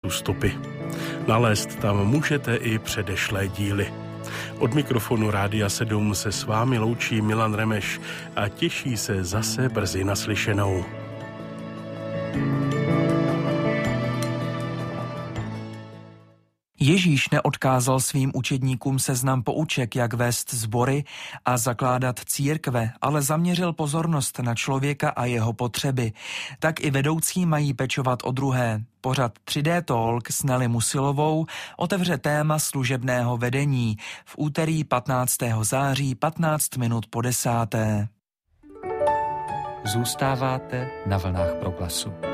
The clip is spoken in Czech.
podcastu Stopy. Nalézt tam můžete i předešlé díly. Od mikrofonu Rádia 7 se s vámi loučí Milan Remeš a těší se zase brzy naslyšenou. Ježíš neodkázal svým učedníkům seznam pouček, jak vést sbory a zakládat církve, ale zaměřil pozornost na člověka a jeho potřeby. Tak i vedoucí mají pečovat o druhé. Pořad 3D Talk s Nelly Musilovou otevře téma služebného vedení v úterý 15. září 15 minut po 10. Zůstáváte na vlnách Proglasu.